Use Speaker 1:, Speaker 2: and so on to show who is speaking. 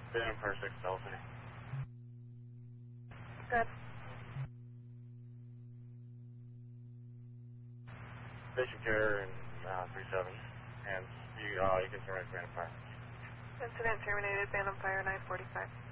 Speaker 1: Phantom Fire 6 Delta.
Speaker 2: Good.
Speaker 1: Patient care and 37. And you can turn right Phantom Fire.
Speaker 2: Incident terminated, Phantom Fire 945.